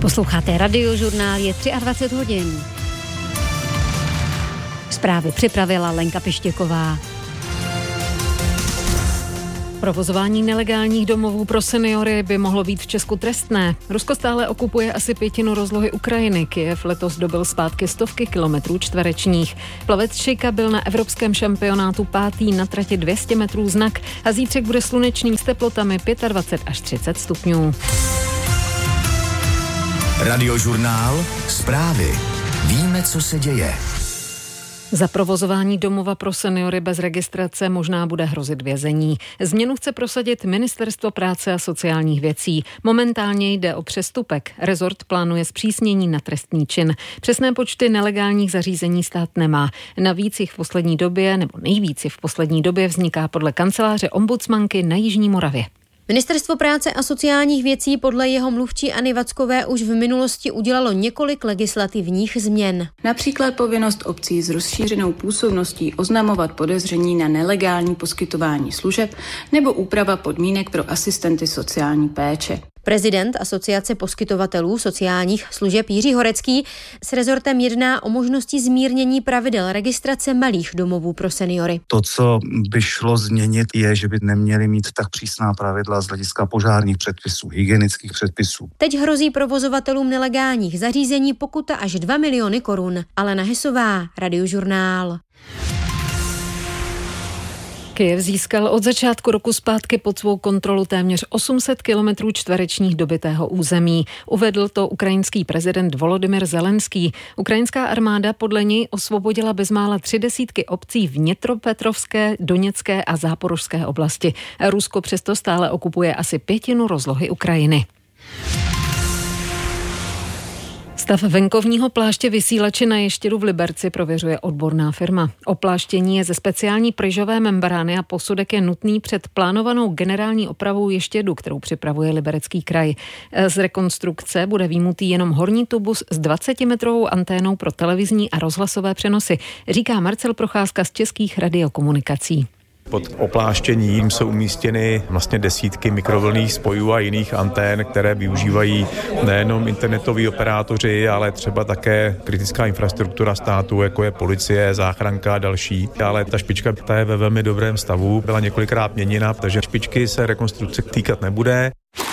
Posloucháte Radiožurnál, je 23 hodin. Zprávy připravila Lenka Pištěková. Provozování nelegálních domovů pro seniory by mohlo být v Česku trestné. Rusko stále okupuje asi 1/5 rozlohy Ukrajiny. Kyjev letos dobyl zpátky stovky kilometrů čtverečních. Plavec Šejka byl na evropském šampionátu 5. na trati 200 metrů znak a zítřek bude slunečný s teplotami 25 až 30 stupňů. Radiožurnál, zprávy. Víme, co se děje. Za provozování domova pro seniory bez registrace možná bude hrozit vězení. Změnu chce prosadit Ministerstvo práce a sociálních věcí. Momentálně jde o přestupek. Rezort plánuje zpřísnění na trestný čin. Přesné počty nelegálních zařízení stát nemá. Navíc jich v poslední době, nebo nejvíc jich v poslední době vzniká podle kanceláře ombudsmanky na Jižní Moravě. Ministerstvo práce a sociálních věcí podle jeho mluvčí Anny Vackové už v minulosti udělalo několik legislativních změn. Například povinnost obcí s rozšířenou působností oznamovat podezření na nelegální poskytování služeb nebo úprava podmínek pro asistenty sociální péče. Prezident Asociace poskytovatelů sociálních služeb Jiří Horecký s rezortem jedná o možnosti zmírnění pravidel registrace malých domovů pro seniory. To, co by šlo změnit, je, že by neměli mít tak přísná pravidla z hlediska požárních předpisů, hygienických předpisů. Teď hrozí provozovatelům nelegálních zařízení pokuta až 2 miliony korun. Alena Hesová, Radiožurnál. Kyjev získal od začátku roku zpátky pod svou kontrolu téměř 800 kilometrů čtverečních dobytého území. Uvedl to ukrajinský prezident Volodymyr Zelenský. Ukrajinská armáda podle něj osvobodila bezmála 30 obcí v Dněpropetrovské, Doněcké a Záporožské oblasti. Rusko přesto stále okupuje asi 1/5 rozlohy Ukrajiny. Stav venkovního pláště vysílače na Ještědu v Liberci prověřuje odborná firma. Opláštění je ze speciální pryžové membrány a posudek je nutný před plánovanou generální opravou Ještědu, kterou připravuje Liberecký kraj. Z rekonstrukce bude výjimutý jenom horní tubus s 20-metrovou anténou pro televizní a rozhlasové přenosy, říká Marcel Procházka z Českých radiokomunikací. Pod opláštěním jsou umístěny vlastně desítky mikrovlnných spojů a jiných antén, které využívají nejenom internetoví operátoři, ale třeba také kritická infrastruktura státu, jako je policie, záchranka a další. Ale ta špička ta je ve velmi dobrém stavu, byla několikrát měněna, takže špičky se rekonstrukce týkat nebude.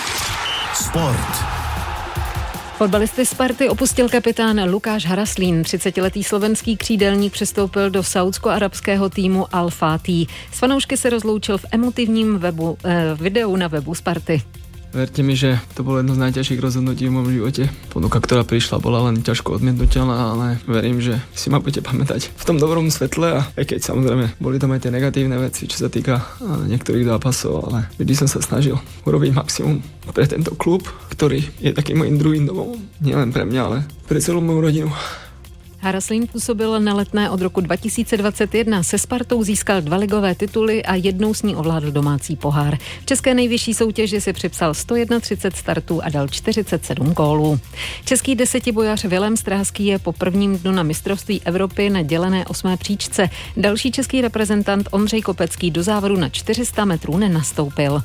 Sport. Fotbalisty Sparty opustil kapitán Lukáš Haraslín. 30letý slovenský křídelník přestoupil do saúdsko-arabského týmu Al Fatih. S fanoušky se rozloučil v emotivním videu na webu Sparty. Verte mi, že to bolo jedno z najťažších rozhodnutí v mojom živote. Ponuka, ktorá prišla, bola len ťažko odmietnutelná, ale verím, že si ma budete pamätať v tom dobrom svetle a aj keď samozrejme boli tam aj tie negatívne veci, čo sa týka niektorých zápasov, ale vždy som sa snažil urobiť maximum pre tento klub, ktorý je takým mojím druhým domovom. Nielen pre mňa, ale pre celú moju rodinu. Haraslín působil na Letné od roku 2021. Se Spartou získal 2 ligové tituly a jednou s ní ovládl domácí pohár. V české nejvyšší soutěži si připsal 131 startů a dal 47 gólů. Český desetibojař Vilém Stráský je po prvním dnu na mistrovství Evropy na dělené 8. příčce. Další český reprezentant Ondřej Kopecký do závodu na 400 metrů nenastoupil.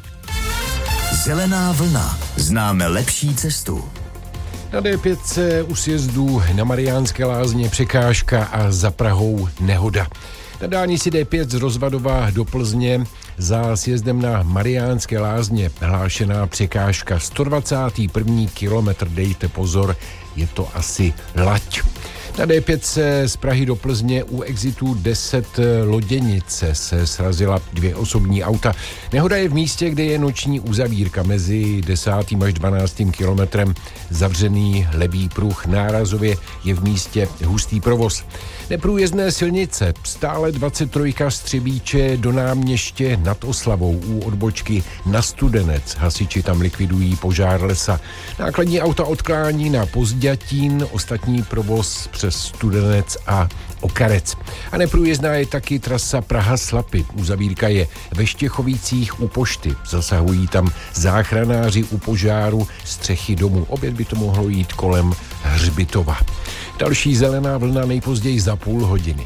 Zelená vlna. Známe lepší cestu. Na D5 u sjezdů na Mariánské Lázně překážka a za Prahou nehoda. Na dálnici D5 z Rozvadova do Plzně za sjezdem na Mariánské Lázně hlášená překážka. 121. kilometr, dejte pozor, je to asi Lať. Na D5 z Prahy do Plzně u exitu 10 Loděnice se srazila 2 osobní auta. Nehoda je v místě, kde je noční uzavírka mezi 10. až 12. kilometrem. Zavřený levý pruh, nárazově je v místě hustý provoz. Neprůjezdné silnice, stále 23 Střebíče do Náměště nad Oslavou u odbočky na Studenec. Hasiči tam likvidují požár lesa. Nákladní auta odklání na Pozdětín, ostatní provoz přes Studenec a Okarec. A neprůjezdná je taky trasa Praha-Slapy. Uzavírka je ve Štěchovicích u pošty. Zasahují tam záchranáři u požáru střechy domu. Opět by to mohlo jít kolem Hřbitova. Další zelená vlna nejpozději za půl hodiny.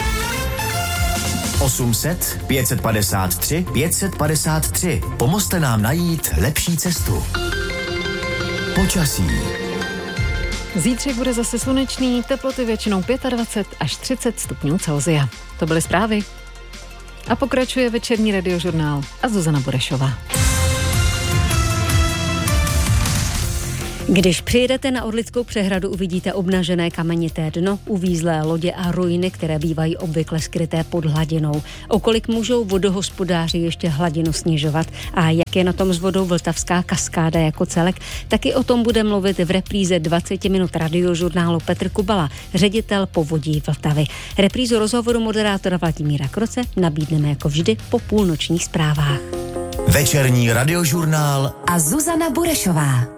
800 553 553. Pomozte nám najít lepší cestu. Počasí. Zítřek bude zase slunečný, teploty většinou 25 až 30 stupňů Celsia. To byly zprávy. A pokračuje večerní radiožurnál a Zuzana Burešová. Když přijedete na Orlickou přehradu, uvidíte obnažené kamenité dno, uvízlé lodě a ruiny, které bývají obvykle skryté pod hladinou. O kolik můžou vodohospodáři ještě hladinu snižovat a jak je na tom s vodou Vltavská kaskáda jako celek, taky o tom bude mluvit v repríze 20 minut radiožurnálu Petr Kubala, ředitel Povodí Vltavy. Reprízu rozhovoru moderátora Vladimíra Kroce nabídneme jako vždy po půlnočních zprávách. Večerní radiožurnál a Zuzana Burešová.